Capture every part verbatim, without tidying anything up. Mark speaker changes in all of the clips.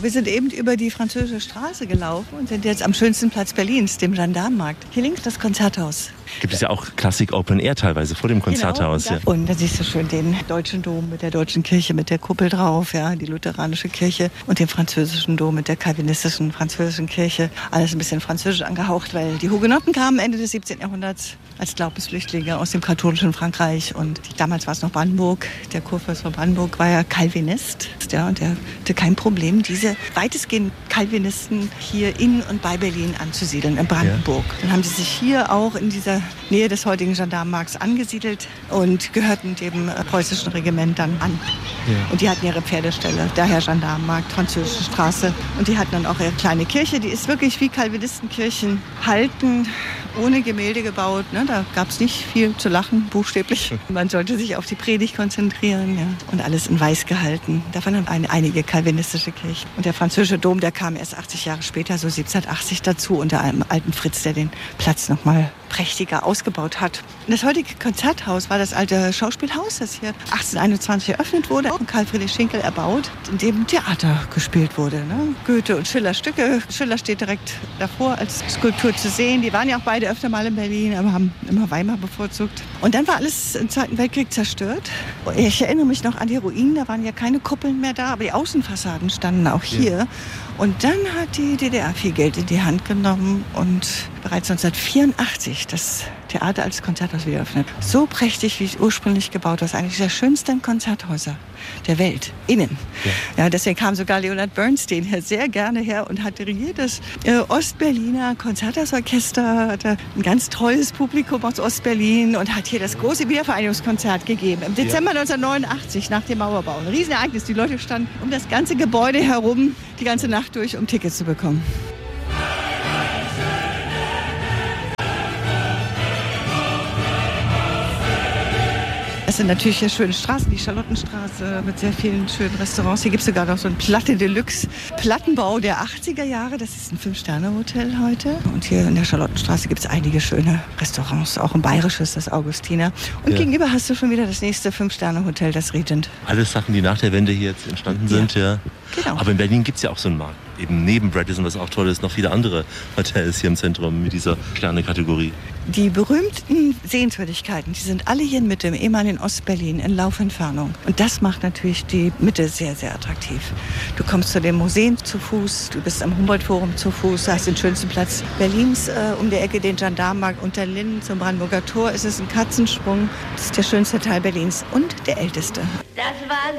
Speaker 1: Wir sind eben über die Französische Straße gelaufen und sind jetzt am schönsten Platz Berlins, dem Gendarmenmarkt. Hier links das Konzerthaus.
Speaker 2: Gibt es ja auch Klassik Open Air teilweise vor dem Konzerthaus.
Speaker 1: Genau, und, da, und da siehst du schön den deutschen Dom mit der deutschen Kirche, mit der Kuppel drauf, ja, die lutheranische Kirche und den französischen Dom mit der calvinistischen französischen Kirche. Alles ein bisschen französisch angehaucht, weil die Hugenotten kamen Ende des siebzehnten Jahrhunderts als Glaubensflüchtlinge aus dem katholischen Frankreich. Und damals war es noch Brandenburg. Der Kurfürst von Brandenburg war ja Calvinist. Ja, und er hatte kein Problem, diese weitestgehend Calvinisten hier in und bei Berlin anzusiedeln, in Brandenburg. Ja. Dann haben sie sich hier auch in dieser Nähe des heutigen Gendarmenmarkts angesiedelt und gehörten dem preußischen Regiment dann an. Ja. Und die hatten ihre Pferdeställe, daher Gendarmenmarkt, Französische Straße. Und die hatten dann auch ihre kleine Kirche, die ist wirklich wie Calvinistenkirchen halten, ohne Gemälde gebaut. Ne? Da gab es nicht viel zu lachen, buchstäblich. Man sollte sich auf die Predigt konzentrieren, ja? Und alles in weiß gehalten. Davon haben ein, einige calvinistische Kirchen. Und der französische Dom, der kam erst achtzig Jahre später, so siebzehnhundertachtzig dazu, unter einem alten Fritz, der den Platz noch mal prächtiger ausgebaut hat. Das heutige Konzerthaus war das alte Schauspielhaus, das hier achtzehnhunderteinundzwanzig eröffnet wurde und Karl Friedrich Schinkel erbaut, in dem Theater gespielt wurde. Ne? Goethe und Schiller Stücke. Schiller steht direkt davor als Skulptur zu sehen. Die waren ja auch beide öfter mal in Berlin, aber haben immer Weimar bevorzugt. Und dann war alles im Zweiten Weltkrieg zerstört. Ich erinnere mich noch an die Ruinen, da waren ja keine Kuppeln mehr da, aber die Außenfassaden standen auch hier. Ja. Und dann hat die D D R viel Geld in die Hand genommen und bereits neunzehnhundertvierundachtzig das Theater als Konzerthaus wieder eröffnet. So prächtig, wie es ursprünglich gebaut war. Das ist eigentlich der schönsten Konzerthäuser der Welt, innen. Ja. Ja, deswegen kam sogar Leonard Bernstein hier sehr gerne her und hat dirigiert das äh, Ostberliner Konzerthausorchester, hatte ein ganz treues Publikum aus Ostberlin und hat hier das große Wiedervereinigungskonzert gegeben. Im Dezember ja. neunzehnhundertneunundachtzig, nach dem Mauerbau. Ein Riesenereignis. Die Leute standen um das ganze Gebäude herum, die ganze Nacht durch, um Tickets zu bekommen. Es sind natürlich hier schöne Straßen, die Charlottenstraße mit sehr vielen schönen Restaurants. Hier gibt es sogar noch so einen Platte Deluxe Plattenbau der achtziger Jahre. Das ist ein Fünf-Sterne-Hotel heute. Und hier in der Charlottenstraße gibt es einige schöne Restaurants, auch ein bayerisches, das Augustiner. Und ja. gegenüber hast du schon wieder das nächste Fünf-Sterne-Hotel, das Regent.
Speaker 2: Alles Sachen, die nach der Wende hier jetzt entstanden sind, ja. ja.
Speaker 1: Genau.
Speaker 2: Aber in Berlin gibt es ja auch so einen Markt. Eben neben Radisson, was auch toll ist, noch viele andere Hotels hier im Zentrum mit dieser Sterne-Kategorie.
Speaker 1: Die berühmten Sehenswürdigkeiten, die sind alle hier in Mitte, im ehemaligen Ostberlin, in Laufentfernung. Und das macht natürlich die Mitte sehr, sehr attraktiv. Du kommst zu den Museen zu Fuß, du bist am Humboldt-Forum zu Fuß, du hast den schönsten Platz Berlins äh, um die Ecke, den Gendarmenmarkt unter Linden zum Brandenburger Tor. Es ist ein Katzensprung, das ist der schönste Teil Berlins und der älteste. Das war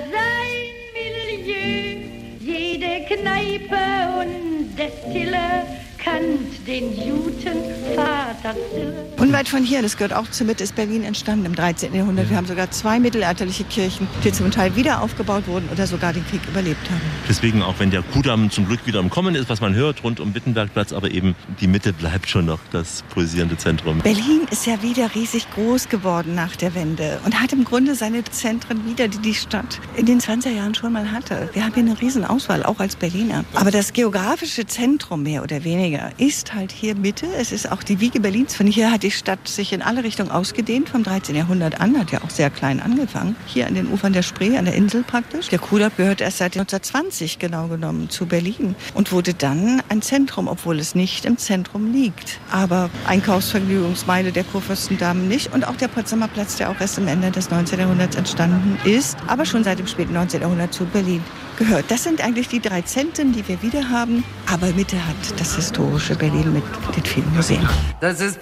Speaker 1: sein Milieu, jede Kneipe und Destille kannt den Jutenvater. Unweit von hier, das gehört auch zur Mitte, ist Berlin entstanden im dreizehnten Jahrhundert. Ja. Wir haben sogar zwei mittelalterliche Kirchen, die zum Teil wieder aufgebaut wurden oder sogar den Krieg überlebt haben.
Speaker 2: Deswegen, auch wenn der Kudamm zum Glück wieder im Kommen ist, was man hört, rund um Wittenbergplatz, aber eben die Mitte bleibt schon noch das pulsierende Zentrum.
Speaker 1: Berlin ist ja wieder riesig groß geworden nach der Wende und hat im Grunde seine Zentren wieder, die die Stadt in den zwanziger Jahren schon mal hatte. Wir haben hier eine riesen Auswahl, auch als Berliner. Aber das geografische Zentrum mehr oder weniger ist halt hier Mitte. Es ist auch die Wiege Berlins. Von hier hat die Stadt sich in alle Richtungen ausgedehnt, vom dreizehnten Jahrhundert an, hat ja auch sehr klein angefangen. Hier an den Ufern der Spree, an der Insel praktisch. Der Kudamm gehört erst seit neunzehnhundertzwanzig genau genommen zu Berlin und wurde dann ein Zentrum, obwohl es nicht im Zentrum liegt. Aber Einkaufsvergnügungsmeile der Kurfürstendamen nicht und auch der Potsdamer Platz, der auch erst am Ende des neunzehnten Jahrhunderts entstanden ist, aber schon seit dem späten neunzehnten Jahrhundert zu Berlin gehört. Das sind eigentlich die drei Zentren, die wir wieder haben. Aber Mitte hat das historische Berlin mit den vielen Museen.
Speaker 3: Das ist